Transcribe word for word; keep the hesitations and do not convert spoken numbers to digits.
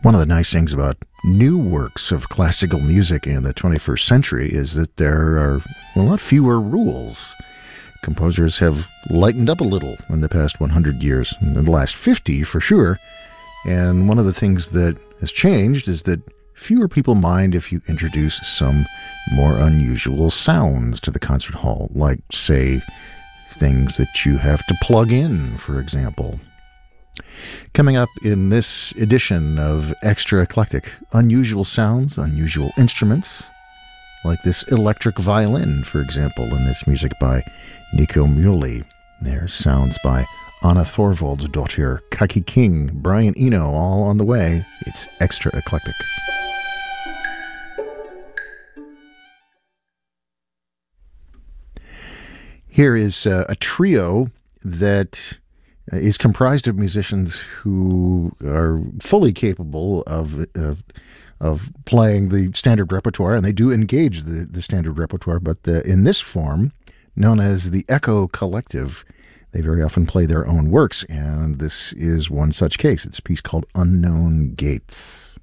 One of the nice things about new works of classical music in the twenty-first century is that there are a lot fewer rules. Composers have lightened up a little in the past one hundred years, in the last fifty for sure. And one of the things that has changed is that fewer people mind if you introduce some more unusual sounds to the concert hall, like, say, things that you have to plug in, for example. Coming up in this edition of Extra Eclectic, unusual sounds, unusual instruments, like this electric violin, for example, in this music by Nico Muhly. There's sounds by Anna Thorvaldsdottir, Kaki King, Brian Eno, all on the way. It's Extra Eclectic. Here is uh, a trio that is comprised of musicians who are fully capable of of, of playing the standard repertoire, and they do engage the, the standard repertoire, but the, in this form, known as the Echo Collective, they very often play their own works, and this is one such case. It's a piece called Unknown Gates.